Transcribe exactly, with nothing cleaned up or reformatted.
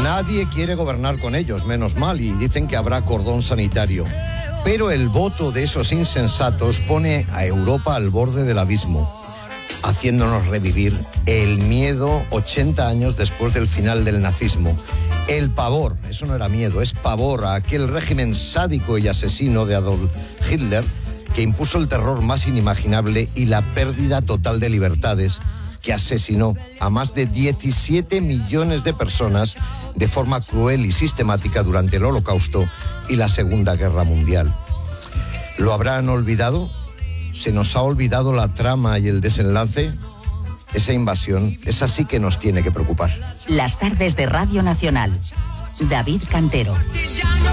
Nadie quiere gobernar con ellos, menos mal, y dicen que habrá cordón sanitario. Pero el voto de esos insensatos pone a Europa al borde del abismo, haciéndonos revivir el miedo ochenta años después del final del nazismo. El pavor, eso no era miedo, es pavor a aquel régimen sádico y asesino de Adolf Hitler que impuso el terror más inimaginable y la pérdida total de libertades, que asesinó a más de diecisiete millones de personas de forma cruel y sistemática durante el Holocausto y la Segunda Guerra Mundial. ¿Lo habrán olvidado? ¿Se nos ha olvidado la trama y el desenlace? Esa invasión, esa sí que nos tiene que preocupar. Las tardes de Radio Nacional. David Cantero.